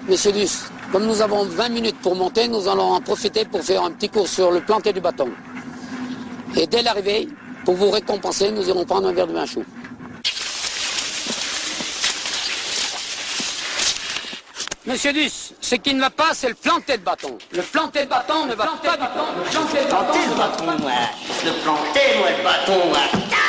Messieurs Luce, comme nous avons 20 minutes pour monter, nous allons en profiter pour faire un petit cours sur le planter du bâton. Et dès l'arrivée, pour vous récompenser, nous irons prendre un verre de vin chaud. Monsieur Duss, ce qui ne va pas, c'est le planter de bâton. Le planter de bâton ne va pas du tout. Le planter de bâton, moi. Le planter, moi, de bâton, moi.